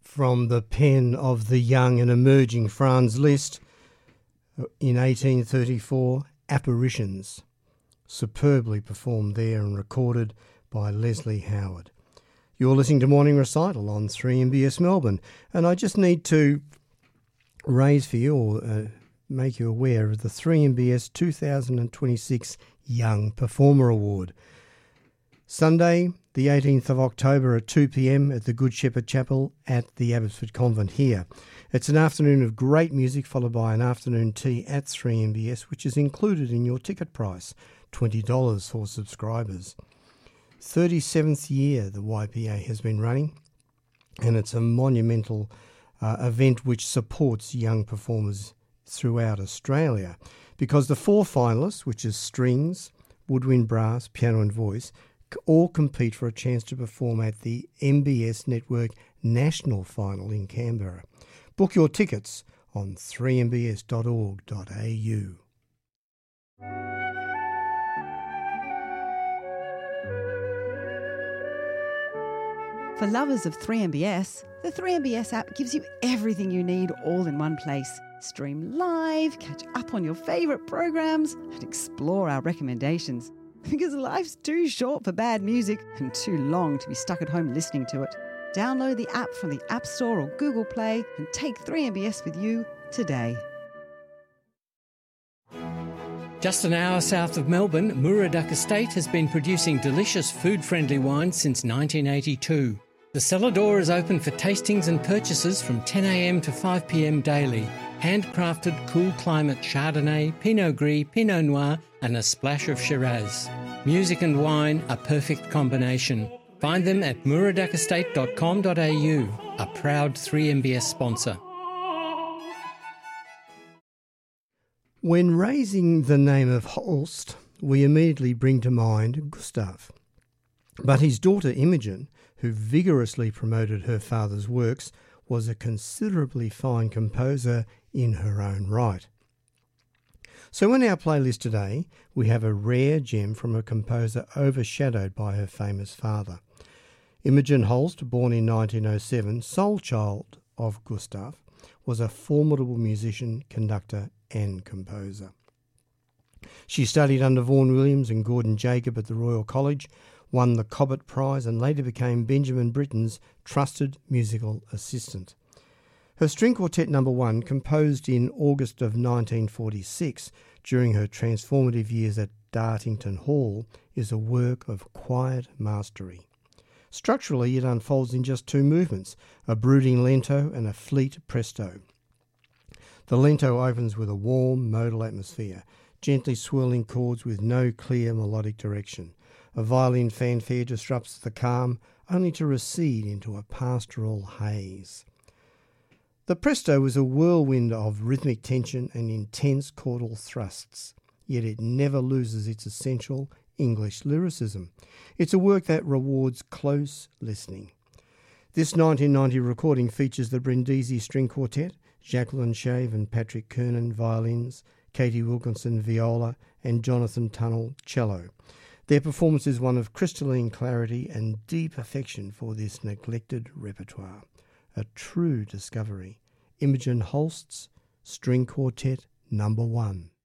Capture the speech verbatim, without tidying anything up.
From the pen of the young and emerging Franz Liszt in eighteen thirty-four, Apparitions, superbly performed there and recorded by Leslie Howard. You're listening to Morning Recital on three M B S Melbourne, and I just need to raise for you or uh, make you aware of the three M B S two thousand twenty-six Young Performer Award. Sunday, the eighteenth of October at two p.m. at the Good Shepherd Chapel at the Abbotsford Convent here. It's an afternoon of great music followed by an afternoon tea at three M B S, which is included in your ticket price, twenty dollars for subscribers. thirty-seventh year the Y P A has been running, and it's a monumental uh, event which supports young performers throughout Australia, because the four finalists, which is strings, woodwind, brass, piano and voice, all compete for a chance to perform at the M B S Network National Final in Canberra. Book your tickets on three m b s dot org dot a u. For lovers of three M B S, the three M B S app gives you everything you need all in one place. Stream live, catch up on your favourite programs, and explore our recommendations. Because life's too short for bad music and too long to be stuck at home listening to it. Download the app from the App Store or Google Play and take three M B S with you today. Just an hour south of Melbourne, Muraduck Estate has been producing delicious food-friendly wines since nineteen eighty-two. The cellar door is open for tastings and purchases from ten a.m. to five p.m. daily. Handcrafted cool climate Chardonnay, Pinot Gris, Pinot Noir and a splash of Shiraz. Music and wine, a perfect combination. Find them at muraduck estate dot com dot a u, a proud three M B S sponsor. When raising the name of Holst, we immediately bring to mind Gustav. But his daughter Imogen, who vigorously promoted her father's works, was a considerably fine composer in her own right. So in our playlist today, we have a rare gem from a composer overshadowed by her famous father. Imogen Holst, born in nineteen oh seven, sole child of Gustav, was a formidable musician, conductor and composer. She studied under Vaughan Williams and Gordon Jacob at the Royal College, won the Cobbett Prize and later became Benjamin Britten's trusted musical assistant. Her string quartet number one, composed in August of nineteen forty-six during her transformative years at Dartington Hall, is a work of quiet mastery. Structurally, it unfolds in just two movements, a brooding lento and a fleet presto. The lento opens with a warm modal atmosphere, gently swirling chords with no clear melodic direction. A violin fanfare disrupts the calm, only to recede into a pastoral haze. The presto is a whirlwind of rhythmic tension and intense chordal thrusts, yet it never loses its essential English lyricism. It's a work that rewards close listening. This nineteen ninety recording features the Brindisi String Quartet, Jacqueline Shave and Patrick Kernan violins, Katie Wilkinson viola and Jonathan Tunnell cello. Their performance is one of crystalline clarity and deep affection for this neglected repertoire. A true discovery. Imogen Holst's String Quartet number one.